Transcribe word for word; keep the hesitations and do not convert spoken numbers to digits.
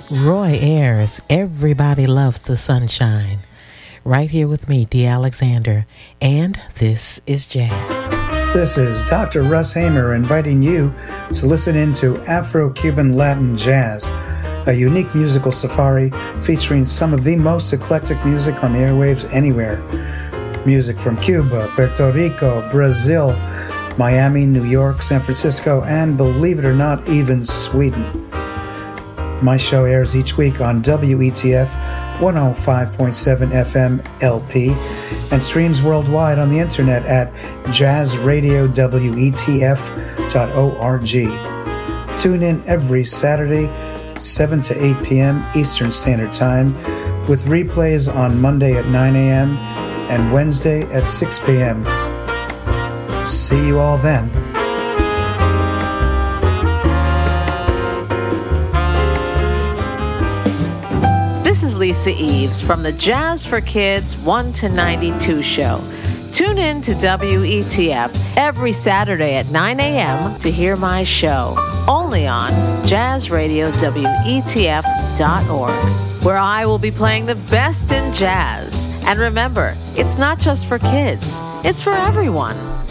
Roy Ayers, Everybody Loves the Sunshine. Right here with me, Dee Alexander, and this is Jazz. This is Doctor Russ Hamer inviting you to listen in to Afro-Cuban Latin Jazz, a unique musical safari featuring some of the most eclectic music on the airwaves anywhere. Music from Cuba, Puerto Rico, Brazil, Miami, New York, San Francisco, and believe it or not, even Sweden. My show airs each week on W E T F one oh five point seven F M L P and streams worldwide on the internet at jazz radio w e t f dot org. Tune in every Saturday, seven to eight p.m. Eastern Standard Time, with replays on Monday at nine a.m. and Wednesday at six p.m. See you all then. This is Lisa Eves from the Jazz for Kids one to ninety-two show. Tune in to W E T F every Saturday at nine a.m. to hear my show, only on jazz radio w e t f dot org, where I will be playing the best in jazz. And remember, it's not just for kids, it's for everyone.